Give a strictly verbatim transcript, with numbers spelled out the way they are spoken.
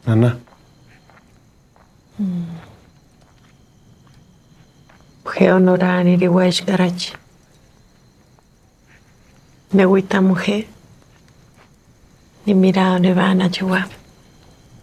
Nana. Mujer honorada ni de Wesh Garach. Me gusta mujer. Ni mirado ni van a chua.